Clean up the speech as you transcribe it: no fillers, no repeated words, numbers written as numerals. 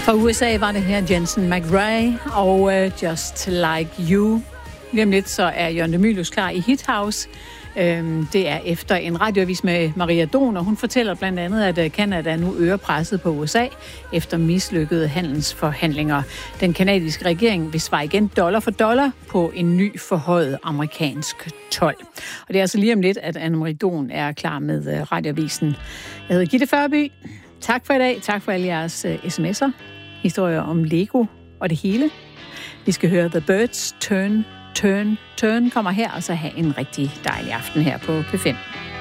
Fra USA var det her Jensen McRae og Just Like You. Lige om lidt så er Jørgen de Mylius klar i Hit House. Det er efter en radioavis med Maria Don, og hun fortæller blandt andet, at Canada nu øger presset på USA efter mislykkede handelsforhandlinger. Den kanadiske regering vil svare igen dollar for dollar på en ny forhøjet amerikansk told. Og det er altså lige om lidt, at Anne-Marie Don er klar med radioavisen. Jeg hedder Gitte Førby. Tak for i dag. Tak for alle jeres sms'er. Historier om Lego og det hele. Vi skal høre The Birds Turn kommer her, og så have en rigtig dejlig aften her på P5.